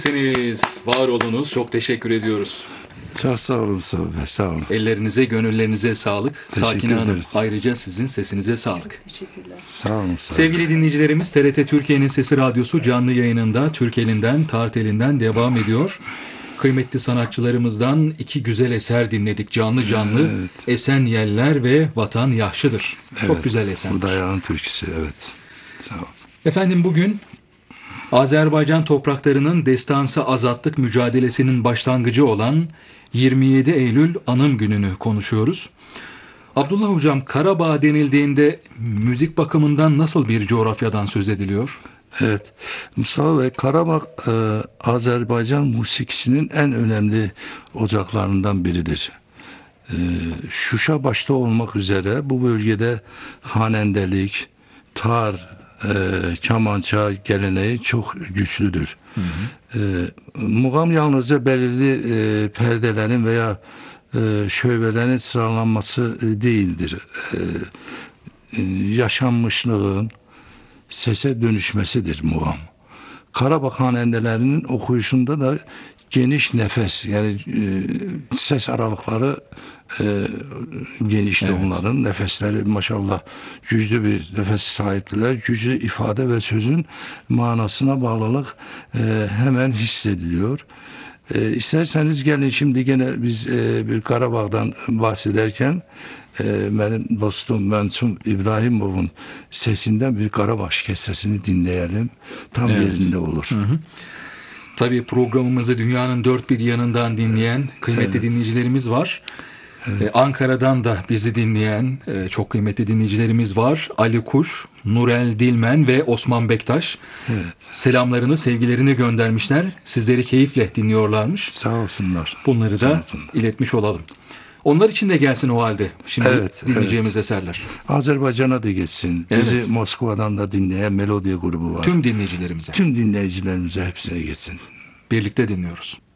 Siz var olunuz. Çok teşekkür ediyoruz. Çok sağ olun Mustafa Bey, sağ olun. Ellerinize, gönüllerinize sağlık. Teşekkür Sakine Hanım, ederiz. ayrıca sizin sesinize sağlık. Teşekkürler. Sağ olun, sağ olun. Sevgili dinleyicilerimiz, TRT Türkiye'nin Sesi Radyosu canlı yayınında Türkelinden, Tartelinden devam ediyor. Kıymetli sanatçılarımızdan iki güzel eser dinledik canlı canlı. Evet. Esen Yeller ve Vatan Yahşıdır. Çok Evet, güzel eser. Bu Dayan'ın türküsü, evet. Sağ olun. Efendim bugün Azerbaycan topraklarının destansı azatlık mücadelesinin başlangıcı olan 27 Eylül Anım Günü'nü konuşuyoruz. Abdullah Hocam, Karabağ denildiğinde müzik bakımından nasıl bir coğrafyadan söz ediliyor? Evet, Mustafa Bey, Karabağ Azerbaycan musikisinin en önemli ocaklarından biridir. Şuşa başta olmak üzere bu bölgede hanendelik, tar, kamança geleneği çok güçlüdür. Muğam yalnızca belirli perdelerin veya şöbelerin sıralanması değildir. Yaşanmışlığın sese dönüşmesidir muğam. Karabağ hanendelerinin okuyuşunda da geniş nefes, yani ses aralıkları genişti, evet. Onların nefesleri maşallah güçlü bir nefes sahiptiler. Güçlü ifade ve sözün manasına bağlılık hemen hissediliyor. İsterseniz gelin şimdi gene biz bir Karabağ'dan bahsederken benim dostum Mensum İbrahimov'un sesinden bir Karabağ kestesini dinleyelim. Tam yerinde olur. Hı hı. Tabii programımızı dünyanın dört bir yanından dinleyen kıymetli dinleyicilerimiz var. Evet. Ankara'dan da bizi dinleyen çok kıymetli dinleyicilerimiz var. Ali Kuş, Nurel Dilmen ve Osman Bektaş. Evet. Selamlarını, sevgilerini göndermişler. Sizleri keyifle dinliyorlarmış. Sağ olsunlar. Bunları da iletmiş olalım. Onlar için de gelsin o halde. Şimdi dinleyeceğimiz eserler. Azerbaycan'a da geçsin. Evet. Bizi Moskova'dan da dinleyen Melodiya grubu var. Tüm dinleyicilerimize. Tüm dinleyicilerimize hepsine geçsin. Birlikte dinliyoruz.